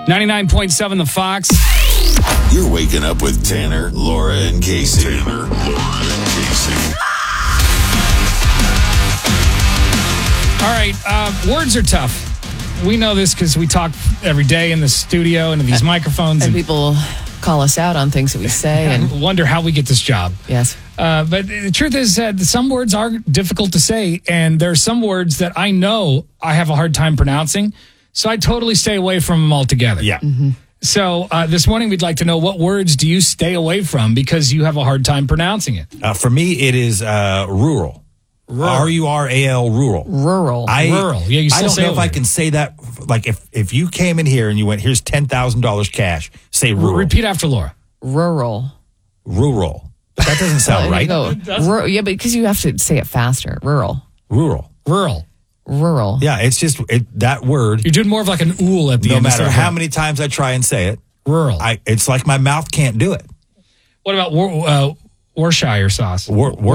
99.7 The Fox. You're waking up with Tanner, Laura, and Casey. All right, words are tough. We know this because we talk every day in the studio into these microphones. And people call us out on things that we say. And wonder how we get this job. Yes. But the truth is that some words are difficult to say, and there are some words that I know I have a hard time pronouncing, so I totally stay away from them altogether. Yeah. Mm-hmm. So this morning we'd like to know, what words do you stay away from because you have a hard time pronouncing it? For me, it is rural. R-U-R-A-L, rural. Rural. Rural. Yeah, you I still don't say know it if I weird. can say that. Like, if you came in here and you went, here's $10,000 cash, say rural. Repeat after Laura. Rural. Rural. But that doesn't sound right. Go. Yeah, because you have to say it faster. Rural. Rural. Rural. Yeah, it's just that word. You're doing more of like an ool at the No end. matter instead of how a- many times I try and say it, Rural. it's like my mouth can't do it. What about Worcestershire sauce?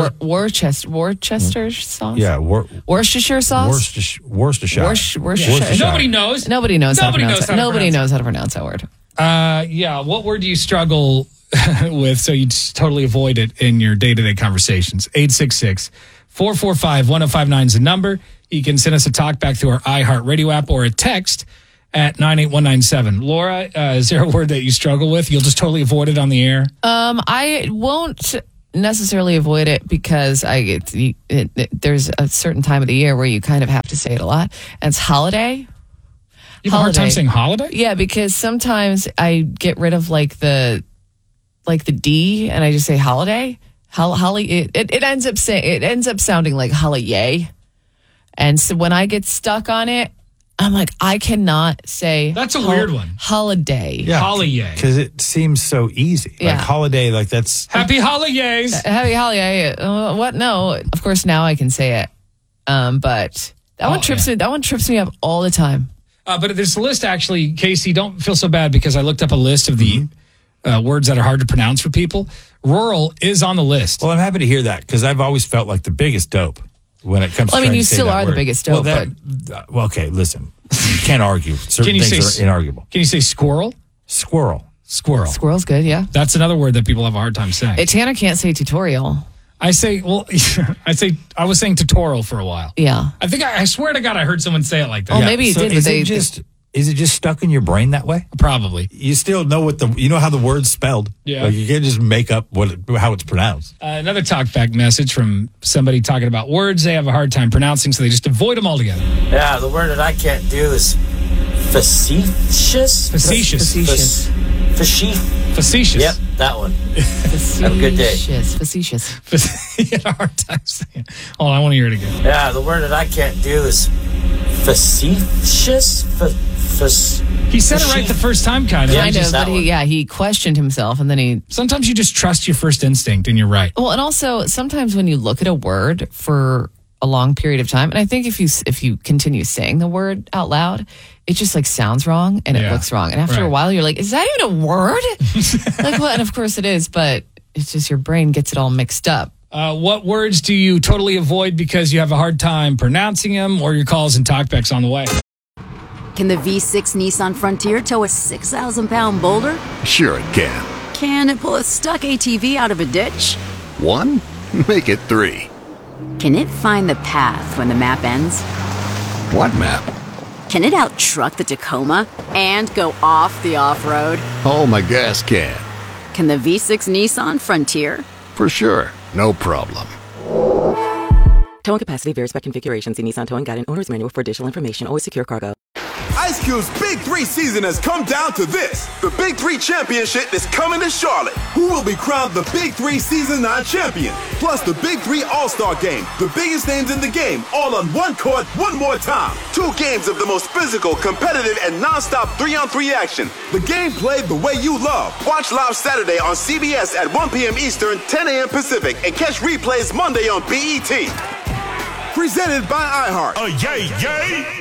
Worcester sauce? Yeah, Worcestershire sauce? Worcestershire. Nobody knows. Nobody knows how to Nobody pronounce knows it. how to Nobody pronounce knows how to pronounce that word. Yeah. What word do you struggle with so you just totally avoid it in your day-to-day conversations? 866-445-1059 is the number. You can send us a talk back through our iHeartRadio app or a text at 98197. Laura, is there a word that you struggle with? You'll just totally avoid it on the air? I won't necessarily avoid it because there's a certain time of the year where you kind of have to say it a lot. And it's holiday. You have a hard time saying holiday? Yeah, because sometimes I get rid of like the D and I just say holiday. It ends up sounding like holiday. And so when I get stuck on it, I'm like, I cannot say. That's a weird one. Holiday. Yeah, holiday. because it seems so easy. Yeah. Like holiday, like that's Happy holidays. Happy holiday. What? No. Of course, now I can say it. But that one trips me. That one trips me up all the time. But there's a list, actually, Casey, don't feel so bad because I looked up a list of the words that are hard to pronounce for people. Rural is on the list. Well, I'm happy to hear that because I've always felt like the biggest dope when it comes to Well, I mean, trying you to say still that are the word. biggest dope, Well, okay, listen. You can't argue. Certain things are inarguable. Can you say squirrel? Squirrel. Squirrel's good, yeah. That's another word that people have a hard time saying. Tanner can't say tutorial. I was saying tutorial for a while. Yeah. I swear to God, I heard someone say it like that. Well, maybe you So did, is but it just stuck in your brain that way? Probably. You still know how the word's spelled. Yeah. Like you can't just make up how it's pronounced. Another talkback message from somebody talking about words they have a hard time pronouncing, so they just avoid them altogether. Yeah, the word that I can't do is facetious. Facetious. Facetious. Yep, that one. Have a good day. Facetious. You had a hard time saying it. Oh, I want to hear it again. Yeah, the word that I can't do is facetious. He said it right the first time, kind of. Kind of, that but one. he questioned himself, and then he. Sometimes you just trust your first instinct, and you're right. Well, and also sometimes when you look at a word for a long period of time, and I think if you continue saying the word out loud, it just like sounds wrong and it Yeah. looks wrong, and after a Right. while you're like, is that even a word? Like what? And of course it is, but it's just your brain gets it all mixed up. What words do you totally avoid because you have a hard time pronouncing them, or your calls and talkbacks on the way? Can the V6 Nissan Frontier tow a 6,000-pound boulder? Sure it can. Can it pull a stuck ATV out of a ditch? 1? Make it 3. Can it find the path when the map ends? What map? Can it out-truck the Tacoma and go off the off-road? Oh, my gas can. Can the V6 Nissan Frontier? For sure. No problem. Towing capacity varies by configuration. See Nissan Towing Guide and Owner's Manual for additional information. Always secure cargo. Ice Cube's Big 3 season has come down to this. The Big 3 Championship is coming to Charlotte. Who will be crowned the Big 3 Season 9 champion? Plus the Big 3 All-Star Game. The biggest names in the game, all on one court, one more time. 2 games of the most physical, competitive, and non-stop 3-on-3 action. The game played the way you love. Watch live Saturday on CBS at 1 p.m. Eastern, 10 a.m. Pacific, and catch replays Monday on BET. Presented by iHeart. Yay!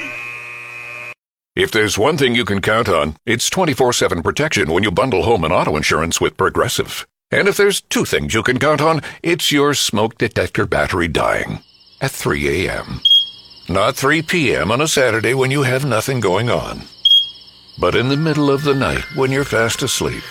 If there's one thing you can count on, it's 24/7 protection when you bundle home and auto insurance with Progressive. And if there's 2 things you can count on, it's your smoke detector battery dying at 3 a.m. Not 3 p.m. on a Saturday when you have nothing going on. but in the middle of the night when you're fast asleep.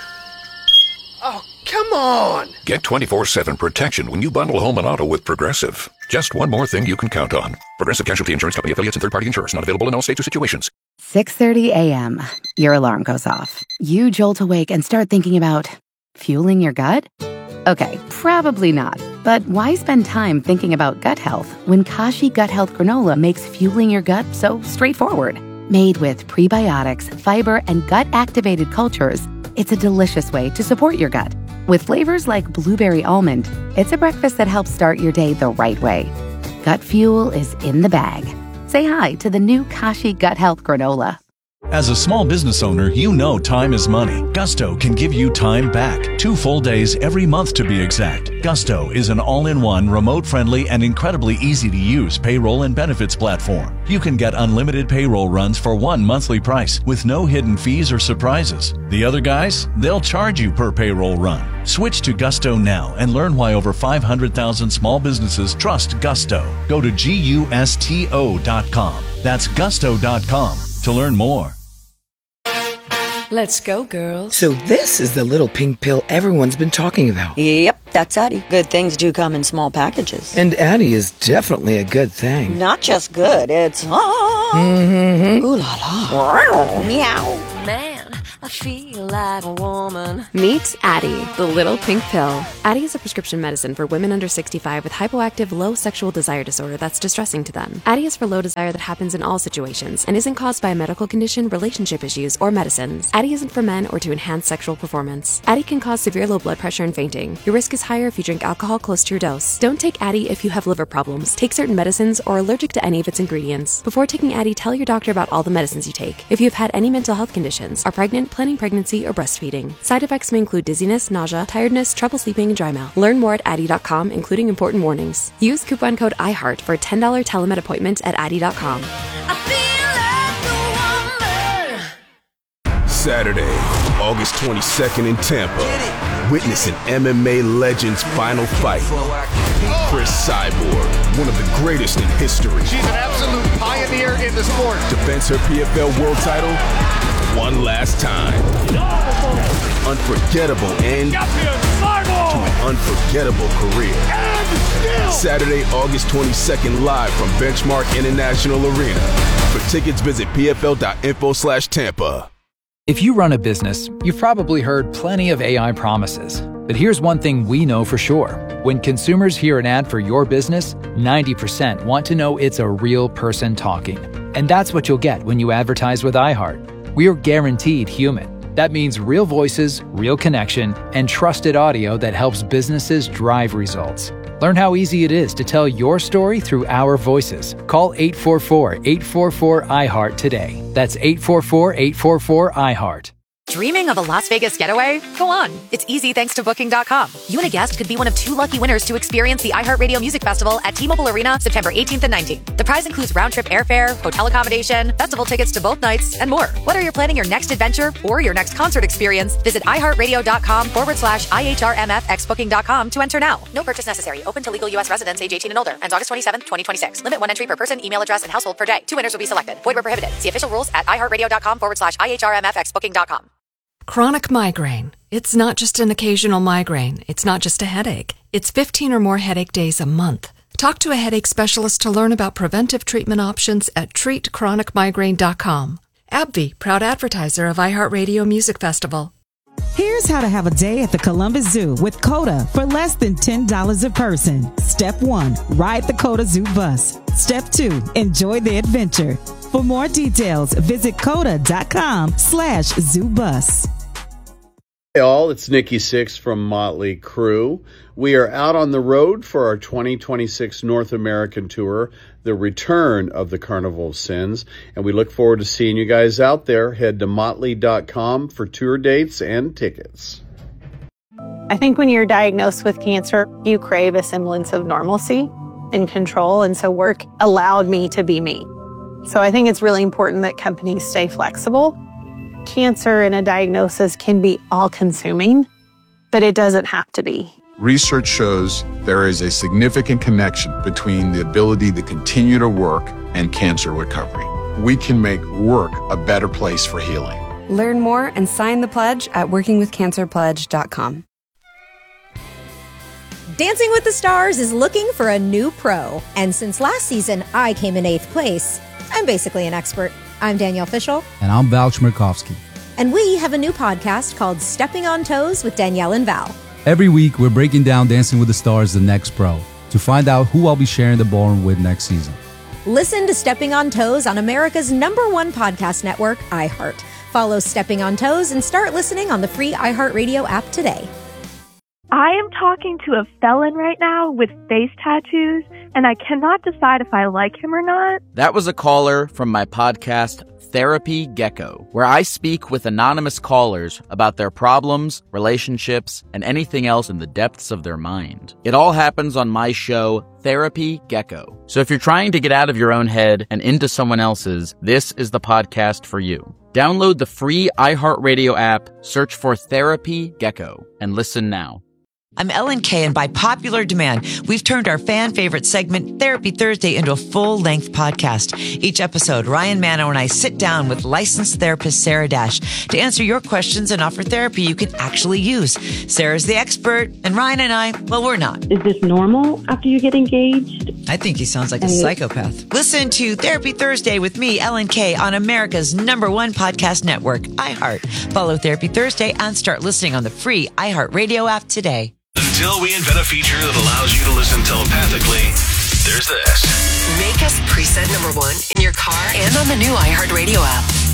Oh, come on! Get 24/7 protection when you bundle home and auto with Progressive. Just one more thing you can count on. Progressive Casualty Insurance Company affiliates and third-party insurers. Not available in all states or situations. 6:30 a.m. Your alarm goes off. You jolt awake and start thinking about fueling your gut? Okay, probably not. But why spend time thinking about gut health when Kashi Gut Health Granola makes fueling your gut so straightforward? Made with prebiotics, fiber, and gut-activated cultures, it's a delicious way to support your gut. With flavors like blueberry almond, it's a breakfast that helps start your day the right way. Gut fuel is in the bag. Say hi to the new Kashi Gut Health Granola. As a small business owner, you know time is money. Gusto can give you time back. 2 full days every month to be exact. Gusto is an all-in-one, remote-friendly, and incredibly easy-to-use payroll and benefits platform. You can get unlimited payroll runs for one monthly price with no hidden fees or surprises. The other guys, they'll charge you per payroll run. Switch to Gusto now and learn why over 500,000 small businesses trust Gusto. Go to GUSTO.com. That's Gusto.com to learn more. Let's go, girls. So this is the little pink pill everyone's been talking about. Yep, that's Addie. Good things do come in small packages. And Addie is definitely a good thing. Not just good, it's ooh la la. Meow. Man, I feel like a woman. Meet Addie, the little pink pill. Addie is a prescription medicine for women under 65 with hypoactive low sexual desire disorder that's distressing to them. Addie is for low desire that happens in all situations and isn't caused by a medical condition, relationship issues, or medicines. Addie isn't for men or to enhance sexual performance. Addie can cause severe low blood pressure and fainting. Your risk is higher if you drink alcohol close to your dose. Don't take Addie if you have liver problems, take certain medicines, or are allergic to any of its ingredients. Before taking Addie, tell your doctor about all the medicines you take. If you have had any mental health conditions, are pregnant, planning pregnancy, or breastfeeding. Side effects may include dizziness, nausea, tiredness, trouble sleeping, and dry mouth. Learn more at Addie.com, including important warnings. Use coupon code IHEART for a $10 telemed appointment at Addie.com. Saturday, August 22nd in Tampa. Witness an MMA legend's final fight. Chris Cyborg, one of the greatest in history. She's an absolute pioneer in the sport. Defends her PFL world title one last time. Unforgettable end to an unforgettable career. Saturday, August 22nd, live from Benchmark International Arena. For tickets, visit pfl.info/Tampa. If you run a business, you've probably heard plenty of AI promises. But here's one thing we know for sure. When consumers hear an ad for your business, 90% want to know it's a real person talking. And that's what you'll get when you advertise with iHeart. We are guaranteed human. That means real voices, real connection, and trusted audio that helps businesses drive results. Learn how easy it is to tell your story through our voices. Call 844-844-iHeart today. That's 844-844-iHeart. Dreaming of a Las Vegas getaway? Go on. It's easy thanks to Booking.com. You and a guest could be one of 2 lucky winners to experience the iHeartRadio Music Festival at T-Mobile Arena September 18th and 19th. The prize includes round-trip airfare, hotel accommodation, festival tickets to both nights, and more. Whether you're planning your next adventure or your next concert experience, visit iHeartRadio.com/IHRMFX Booking.com to enter now. No purchase necessary. Open to legal U.S. residents age 18 and older. Ends August 27th, 2026. Limit 1 entry per person, email address, and household per day. 2 winners will be selected. Void where prohibited. See official rules at iHeartRadio.com/IHRMFX Booking.com. Chronic migraine. It's not just an occasional migraine. It's not just a headache. It's 15 or more headache days a month. Talk to a headache specialist to learn about preventive treatment options at treatchronicmigraine.com. AbbVie, proud advertiser of iHeartRadio Music Festival. Here's how to have a day at the Columbus Zoo with COTA for less than $10 a person. Step 1, ride the COTA Zoo bus. Step 2, enjoy the adventure. For more details, visit COTA.com/zoobus. Hey all, it's Nikki Sixx from Motley Crue. We are out on the road for our 2026 North American tour, the return of the Carnival of Sins, and we look forward to seeing you guys out there. Head to motley.com for tour dates and tickets. I think when you're diagnosed with cancer, you crave a semblance of normalcy and control, and so work allowed me to be me. So I think it's really important that companies stay flexible. Cancer and a diagnosis can be all-consuming, but it doesn't have to be. Research shows there is a significant connection between the ability to continue to work and cancer recovery. we can make work a better place for healing. Learn more and sign the pledge at workingwithcancerpledge.com. Dancing with the Stars is looking for a new pro. And since last season, I came in 8th place. I'm basically an expert. I'm Danielle Fishel. And I'm Val Chmerkovsky. And we have a new podcast called Stepping on Toes with Danielle and Val. Every week, we're breaking down Dancing with the Stars, the next pro, to find out who I'll be sharing the ballroom with next season. Listen to Stepping on Toes on America's #1 podcast network, iHeart. Follow Stepping on Toes and start listening on the free iHeartRadio app today. I am talking to a felon right now with face tattoos, and I cannot decide if I like him or not. That was a caller from my podcast, Therapy Gecko, where I speak with anonymous callers about their problems, relationships, and anything else in the depths of their mind. It all happens on my show, Therapy Gecko. So if you're trying to get out of your own head and into someone else's, this is the podcast for you. Download the free iHeartRadio app, search for Therapy Gecko, and listen now. I'm Ellen Kay, and by popular demand, we've turned our fan favorite segment, Therapy Thursday, into a full-length podcast. Each episode, Ryan Manno and I sit down with licensed therapist Sarah Dash to answer your questions and offer therapy you can actually use. Sarah's the expert, and Ryan and I, well, we're not. Is this normal after you get engaged? I think he sounds like a psychopath. Listen to Therapy Thursday with me, Ellen Kay, on America's #1 podcast network, iHeart. Follow Therapy Thursday and start listening on the free iHeartRadio app today. Until we invent a feature that allows you to listen telepathically, there's this. Make us preset #1 in your car and on the new iHeartRadio app.